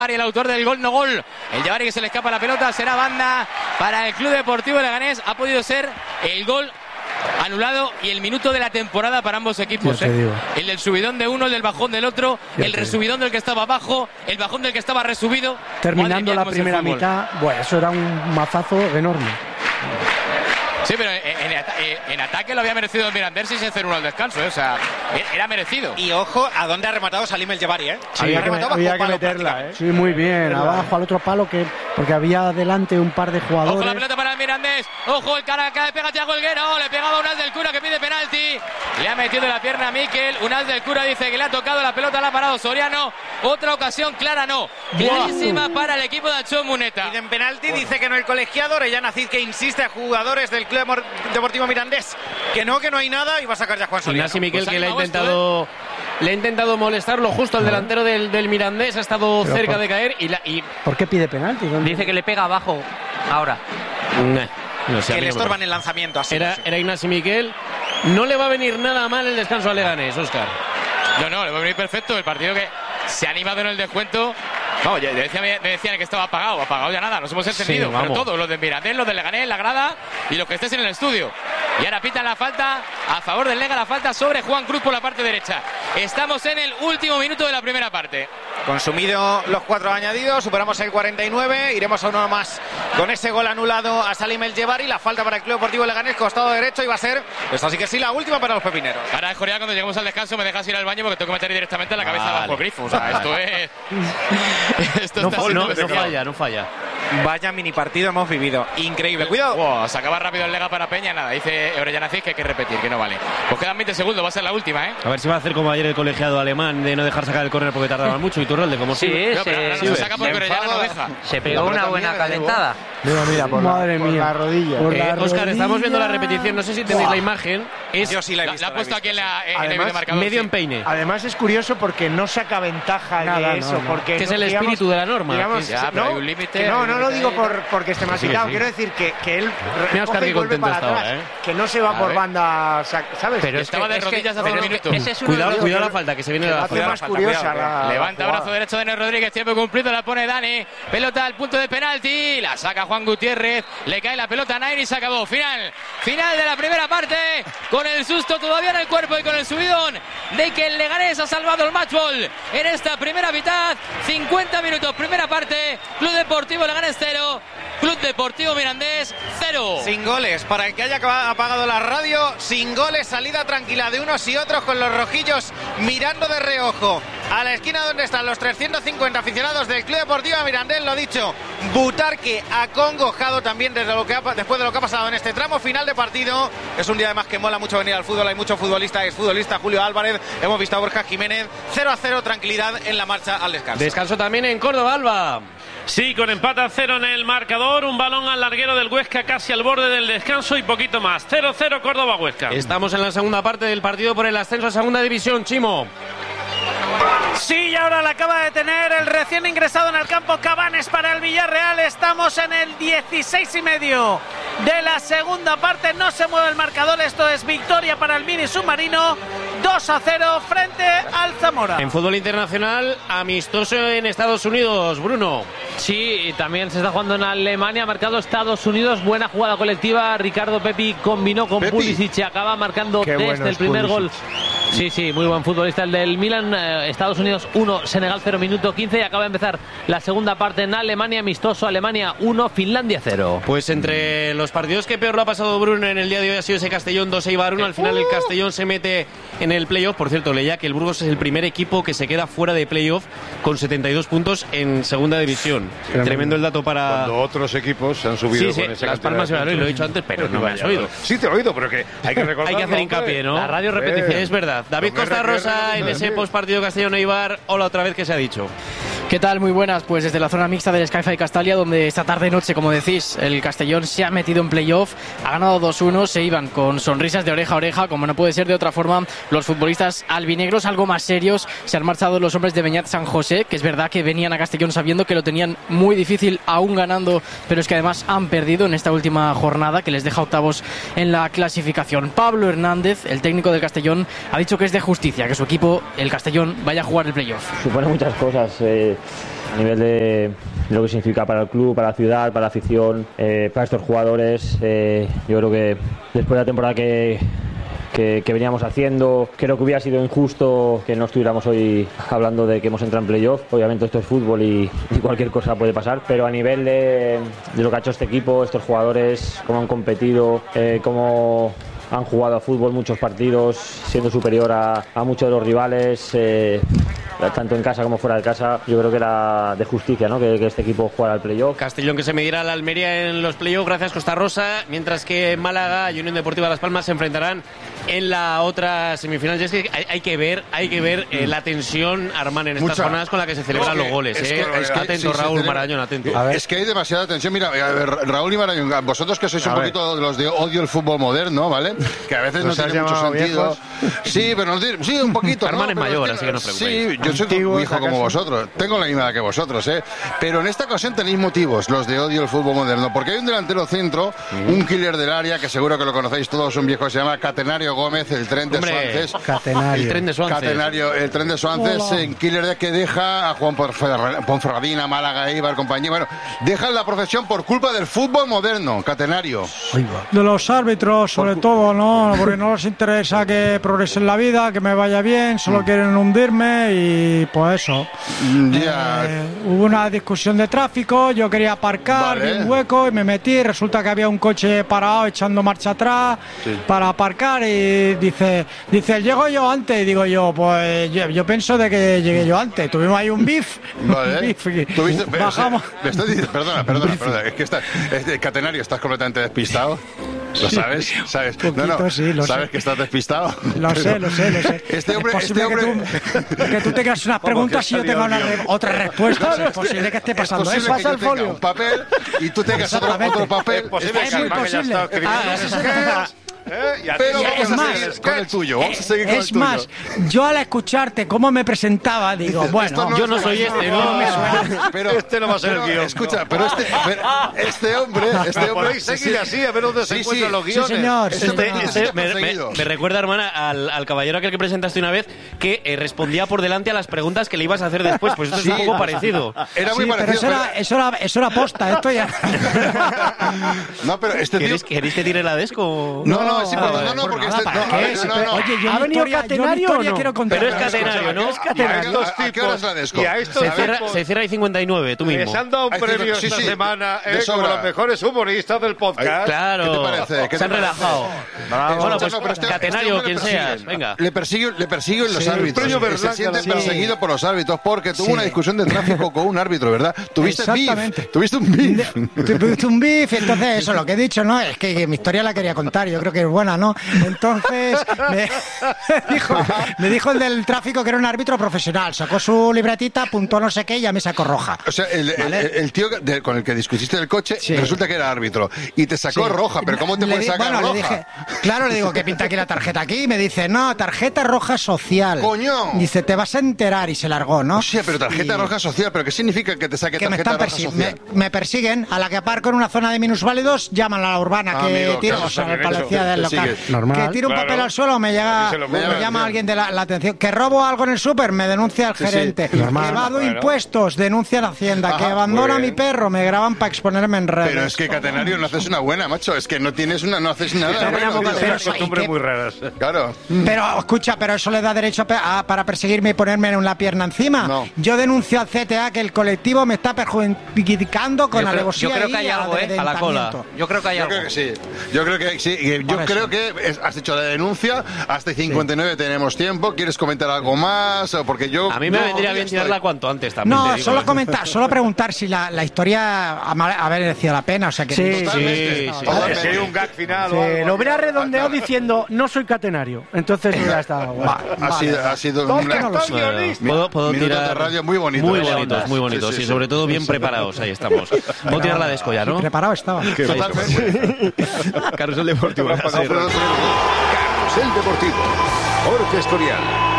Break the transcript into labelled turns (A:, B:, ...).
A: El autor del gol, no gol. El Jabari que se le escapa la pelota, será banda para el Club Deportivo Leganés. Ha podido ser el gol anulado y el minuto de la temporada para ambos equipos. El del subidón de uno, el del bajón del otro, el resubidón del que estaba abajo, el bajón del que estaba resubido.
B: Terminando la primera mitad, bueno, eso era un mazazo enorme.
A: Sí, pero en ataque lo había merecido el Mirandés sin ser 0-1 al descanso, o sea, era merecido.
C: Y ojo a dónde ha rematado Salim El Jabari,
B: Sí, había que meterla, Sí, muy bien, abajo al otro palo, porque había delante un par de jugadores.
A: Ojo la pelota para el Mirandés, ojo el cara que pega Thiago Helguero, le pegaba Unal del Cura que pide penalti, le ha metido la pierna a Mikel, Unal del Cura dice que le ha tocado la pelota, la ha parado Soriano, otra ocasión clara no, clarísima para el equipo de Achón Muneta.
C: Piden penalti, dice que no el colegiado, Orellana Cid que insiste a jugadores del Club Deportivo Mirandés que no hay nada y va a sacar ya Juan Soriano.
D: Ignacio Miquel que le ha intentado molestarlo justo al delantero del Mirandés, ha estado cerca de caer y
B: ¿por qué pide penalti?
E: Dice que le pega abajo ahora.
C: No sé, que le estorban el lanzamiento así.
D: Era Ignacio Miquel. No le va a venir nada mal el descanso a Leganés, Óscar.
A: No, le va a venir perfecto. El partido que se ha animado en el descuento. Vamos, me decían que estaba apagado ya nada, nos hemos encendido, pero todos, los de Mirandés, los de Leganés, la grada y los que estés en el estudio. Y ahora pitan la falta a favor del Lega, la falta sobre Juan Cruz por la parte derecha. Estamos en el último minuto de la primera parte.
C: Consumido los 4 añadidos, superamos el 49, iremos a uno más con ese gol anulado a Salim El Jabari, la falta para el Club Deportivo Leganés, costado derecho, y va a ser, esto sí que sí, la última para los pepineros.
A: Ahora, Joria, cuando lleguemos al descanso me dejas ir al baño porque tengo que meter directamente la cabeza bajo el grifo, o sea, esto es...
D: No falla.
C: Vaya mini partido hemos vivido, increíble, cuidado.
A: Se acaba rápido el Lega para Peña, nada, dice Orellana Cid que hay que repetir, que no vale. Pues quedan 20 segundos, va a ser la última,
D: A ver si va a hacer como ayer el colegiado alemán de no dejar sacar el córner porque tardaba mucho, y Iturralde como
A: se saca porque Orellana no deja.
E: Se pegó una buena calentada.
B: Mira, madre mía, la rodilla.
D: Óscar, estamos viendo la repetición, no sé si tenéis la imagen.
C: Yo sí la he visto.
A: La ha puesto aquí en el videomarcador.
D: Medio empeine.
B: Además es curioso porque no saca ventaja de eso. Porque
D: que es el espíritu de la norma.
A: Pero hay un límite.
B: No lo digo porque esté más quitado. Quiero decir que él
D: coge y vuelve para atrás.
B: Que no se va por banda, ¿sabes?
A: Pero estaba de rodillas hace 5 minutos.
D: Cuidado la falta, que se viene la falta.
B: Más curiosa.
A: Levanta brazo derecho de Ney Rodríguez, tiempo cumplido, la pone Dani. Pelota al punto de penalti, la saca Juan Gutiérrez, le cae la pelota a Nair y se acabó. Final de la primera parte, con el susto todavía en el cuerpo y con el subidón de que el Leganés ha salvado el matchball en esta primera mitad. 50 minutos, primera parte, Club Deportivo Leganés 0, Club Deportivo Mirandés 0.
C: Sin goles, para el que haya apagado la radio, sin goles, salida tranquila de unos y otros, con los rojillos mirando de reojo a la esquina donde están los 350 aficionados del Club Deportivo Mirandés. Lo dicho, Butarque acongojado también después de lo que ha pasado en este tramo final de partido. Es un día además que mola mucho venir al fútbol, hay mucho futbolista, exfutbolista, Julio Álvarez, hemos visto a Borja Jiménez. 0-0, tranquilidad en la marcha al descanso.
D: Descanso también en Córdoba, Alba.
F: Sí, con empate a 0 en el marcador, un balón al larguero del Huesca casi al borde del descanso y poquito más. 0-0 Córdoba-Huesca.
D: Estamos en la segunda parte del partido por el ascenso a segunda división, Chimo.
G: Sí, y ahora la acaba de tener el recién ingresado en el campo Cabanes para el Villarreal. Estamos en el 16,5 de la segunda parte. No se mueve el marcador, esto es victoria para el Mini Submarino. 2-0 frente al Zamora.
D: En fútbol internacional, amistoso en Estados Unidos, Bruno.
E: Sí, y también se está jugando en Alemania, ha marcado Estados Unidos, buena jugada colectiva, Ricardo Pepi combinó con Pulisic y acaba marcando desde el primer gol. Sí, muy buen futbolista el del Milan. Estados Unidos 1, Senegal 0, minuto 15, y acaba de empezar la segunda parte en Alemania, amistoso, Alemania 1, Finlandia 0.
D: Pues entre los partidos que peor lo ha pasado Bruno en el día de hoy ha sido ese Castellón 2-1. Al final el Castellón se mete en el playoff. Por cierto, leía que el Burgos es el primer equipo que se queda fuera de playoff con 72 puntos en segunda división. Tremendo el dato para...
H: Cuando otros equipos se han subido con esa
D: Las Palmas y Valladolid, lo he dicho antes, pero no me has oído.
H: Sí te he oído, pero que hay que recordar.
D: Hay que hacer hincapié, ¿no?
E: La radio repetición.
D: Es verdad. David Costa Rosa en ese postpartido Castellón-Eibar. Hola otra vez, ¿qué se ha dicho?
I: ¿Qué tal? Muy buenas. Pues desde la zona mixta del Sky-Fi Castalia, donde esta tarde-noche, como decís, el Castellón se ha metido en playoff, ha ganado 2-1, se iban con sonrisas de oreja a oreja, como no puede ser de otra forma. Los futbolistas albinegros, algo más serios, se han marchado los hombres de Beñat San José, que es verdad que venían a Castellón sabiendo que lo tenían muy difícil, aún ganando, pero es que además han perdido en esta última jornada, que les deja octavos en la clasificación. Pablo Hernández, el técnico del Castellón, ha dicho que es de justicia que su equipo, el Castellón, vaya a jugar el playoff.
J: Supone muchas cosas. a nivel de lo que significa para el club, para la ciudad, para la afición, para estos jugadores. Yo creo que después de la temporada que veníamos haciendo, creo que hubiera sido injusto que no estuviéramos hoy hablando de que hemos entrado en playoff. Obviamente esto es fútbol y cualquier cosa puede pasar, pero a nivel de lo que ha hecho este equipo, estos jugadores, cómo han competido, cómo han jugado a fútbol muchos partidos, siendo superior a muchos de los rivales, tanto en casa como fuera de casa. Yo creo que era de justicia, ¿no?, que este equipo jugara al playoff.
D: Castellón que se medirá a la Almería en los playoffs gracias Costa Rosa, mientras que Málaga y Unión Deportiva Las Palmas se enfrentarán en la otra semifinal. Y es que hay que ver la tensión, Armán, en estas jornadas con la que se celebran los goles. Atento, Raúl Marañón, atento.
H: Es que hay demasiada tensión. Mira, Raúl y Marañón, vosotros que sois un poquito de los de odio el fútbol moderno, ¿vale? Que a veces no tiene mucho sentido. Sí, pero sí, un poquito.
D: Armán es mayor, así que no os preocupéis.
H: Sí, yo soy viejo como vosotros. Tengo la misma edad que vosotros, ¿eh? Pero en esta ocasión tenéis motivos, los de odio el fútbol moderno. Porque hay un delantero centro, un killer del área, que seguro que lo conocéis todos, un viejo que se llama Catenario Gómez, el tren de Suances.
D: El tren de Suances.
H: Catenario, el tren de Suances, en killer que deja a Juan Ponferradina, Málaga, Eibar, compañía. Bueno, dejan la profesión por culpa del fútbol moderno, Catenario.
K: De los árbitros, sobre todo, ¿no? Porque no les interesa que progrese en la vida, que me vaya bien, solo quieren hundirme y pues eso. Hubo una discusión de tráfico, yo quería aparcar, vi un hueco y me metí, resulta que había un coche parado echando marcha atrás para aparcar y dice, llego yo antes, y digo yo, pues yo pienso de que llegué yo antes. Tuvimos ahí un beef. Bajamos.
H: Perdona, es que Catenario, estás completamente despistado. ¿Lo sabes? ¿Sabes?
K: Sí, lo
H: ¿sabes
K: sé.
H: que estás despistado?
K: Lo sé.
H: Este hombre...
K: Que tú tengas unas preguntas y yo tenga otra respuesta. Es posible que esté pasando.
H: Es posible que yo tenga un papel y tú tengas otro papel.
K: Es muy posible.
H: Pero vamos a seguir con el tuyo.
K: Es más, yo al escucharte cómo me presentaba, digo, bueno,
D: yo no soy este, no me suena.
H: Pero
F: este no va a ser el guión.
H: Escucha, pero este hombre
F: podéis seguir así, a ver dónde se encuentran los guiones.
K: Sí, señor.
D: Me recuerda, hermana, al caballero aquel que presentaste una vez, que respondía por delante a las preguntas que le ibas a hacer después. Pues esto es un poco parecido.
H: Era muy parecido.
K: Pero eso era posta, esto ya.
H: No, pero este tío...
D: ¿Queréis que tire la desco?
H: No, porque
K: Oye, yo ¿ha venido Catenario o no? Quiero contar.
D: Pero es Catenario, ¿no?
H: Es Catenario. ¿A qué hora es la desco?
D: Se cierra ahí 59, tú mismo.
F: Se han dado un premio esta semana como los mejores humoristas del podcast.
D: Claro.
H: ¿Qué te parece?
D: Se han relajado. Bueno, pues Catenario, quien seas, venga.
H: Le persiguen los árbitros. Se siente perseguido por los árbitros porque tuvo una discusión de tráfico con un árbitro, ¿verdad? Tuviste un beef.
K: Tuviste un beef, entonces eso, lo que he dicho, ¿no? Es que mi historia la quería contar, yo creo que es buena, ¿no? Entonces me dijo el del tráfico que era un árbitro profesional, sacó su libretita, apuntó no sé qué y ya me sacó roja.
H: O sea, el tío con el que discutiste del coche resulta que era árbitro y te sacó roja, pero ¿cómo te puedes sacar roja?
K: Le dije, claro, le digo, ¿qué pinta aquí la tarjeta aquí? Y me dice, no, tarjeta roja social.
H: ¡Coño!
K: Dice, te vas a enterar y se largó, ¿no?
H: O sea, pero tarjeta roja social, ¿pero qué significa que te saque tarjeta roja social?
K: Me persiguen, a la que aparco en una zona de minusválidos, llaman a la urbana, que tiro, a la policía del local. Que tiro un papel al suelo, me llama alguien de la atención. Que robo algo en el súper, me denuncia el gerente. Que evado impuestos, denuncia la Hacienda. Que abandona a mi perro, me graban para exponerme en redes.
H: Pero es que, Catenario, no haces una buena, macho. Es que no haces nada.
F: Son costumbres muy raras.
H: Claro.
K: Pero, escucha, pero eso le da derecho para perseguirme y ponerme en una pierna encima.
H: No.
K: Yo denuncio al CTA que el colectivo me está perjudicando con alevosía.
A: Yo creo que hay algo, a la cola. Yo creo que hay algo.
H: Yo creo que sí. Yo creo que has hecho la denuncia. Hasta 59 tenemos tiempo. ¿Quieres comentar algo más? Porque yo...
D: A mí me vendría bien tirarla cuanto antes también.
K: No, solo preguntar si la historia ha merecido la pena. O sea que
F: Si hay un gag final o algo.
B: Lo hubiera redondeado diciendo, no soy Catenario. Entonces hubiera estado
H: Ha sido un
D: Puedo tirar
H: de radio muy bonito.
D: Muy bonitos. Y sobre todo bien preparados. Ahí estamos. Puedo tirar la desco ya, ¿no?
K: Preparado estaba.
H: Totalmente.
D: Carrusel Deportivo.
L: Carrusel Deportivo. Jorge Escorial.